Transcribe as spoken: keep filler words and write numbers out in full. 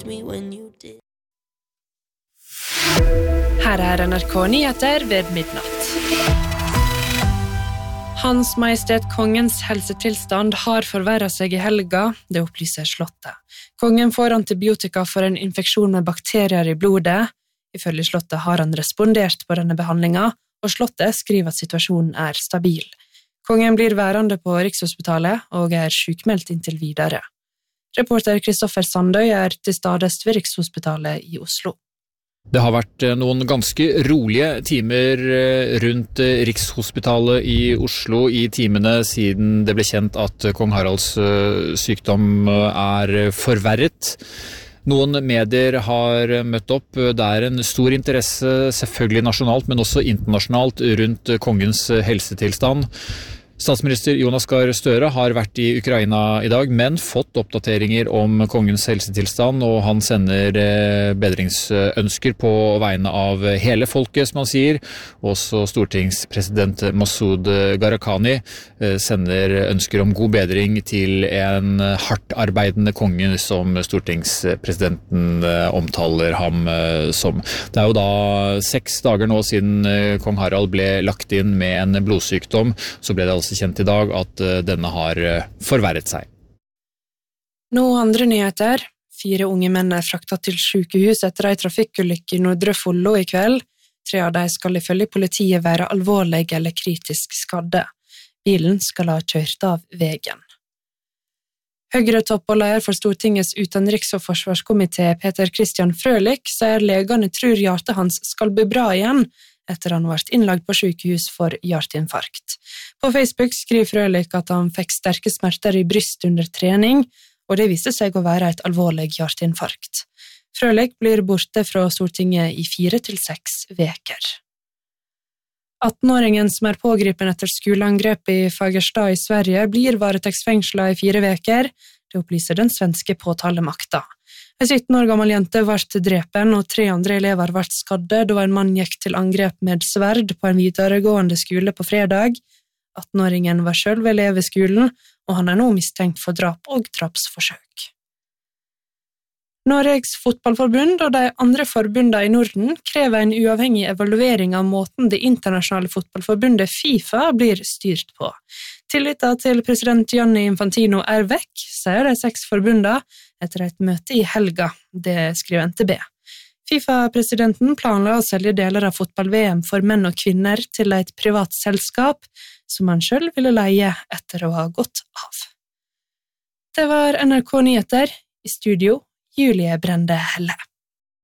me when you did. Her er N R K Nyheter ved midnatt. Hans Majestet Kongens helsetilstand har forverret seg i helga, det opplyser slottet. Kongen får antibiotika for en infeksjon med bakterier i blodet. Ifølge slottet har han respondert på denne behandlingen, og slottet skriver at situasjonen er stabil. Kongen blir værende på Rikshospitalet og er sykmeldt inntil videre. Reporter Kristoffer Sandøy er til stades ved Rikshospitalet i Oslo. Det har vært noen ganske rolige timer rundt Rikshospitalet i Oslo i timene siden det ble kjent at kong Haralds sykdom er forverret. Noen medier har møtt opp. Det er en stor interesse, selvfølgelig nasjonalt, men også internasjonalt rundt kongens helsetilstand. Statsminister Jonas Gahr Støre har vært i Ukraina i dag, men fått oppdateringer om kongens helsetilstand, og han sender bedringsønsker på vegne av hele folket, som han sier. Også stortingspresident Masud Gharahkhani sender ønsker om god bedring til en hardt arbeidende konge, som stortingspresidenten omtaler ham som. Det er jo da seks dager nå siden kong Harald ble lagt inn med en blodsykdom, så ble det altså kjent i dag at denne har forverret seg. Nå andre nyheter. Fire unge menn er fraktet til sykehus etter en trafikkulykke i Nordre Follo i kveld. Tre av dem skal ifølge politiet være alvorlig eller kritisk skadde. Bilen skal ha kjørt av veien. Høyre-topp og leder for Stortingets utenriks- og forsvarskomité Peter Christian Frølich sier legene tror hjertet hans skal bli bra igjen, etter han vært innlagt på sykehus for hjerteinfarkt. På Facebook skriver Frølich at han fikk sterke smerter i bryst under trening, og det viste seg å være et alvorlig hjerteinfarkt. Frølich blir borte fra Stortinget i fire til seks veker. attenåringen som er pågripen etter skoleangrep i Fagerstad i Sverige blir varetektsfengslet i fire veker, det opplyser den svenske påtalemakta. En sytten år gammel jente ble drepen, og tre andre elever ble skadde da en mann gikk til angrep med sverd på en videregående skole på fredag. attenåringen var selv elev ved skolen, og han er nå mistenkt for drap og drapsforsøk. Norges fotballforbund og de andre forbundene i Norden krever en uavhengig evaluering av måten det internasjonale fotballforbundet FIFA blir styrt på. Tilliten til president Gianni Infantino er vekk, sier de seks forbundene etter et møte i helga, det skriver N T B. FIFA-presidenten planla å selge deler av fotball-V M for menn og kvinner til et privat selskap, som han selv ville leie etter å ha gått av. Det var N R K Nyheter, i studio Julie Brende Helle.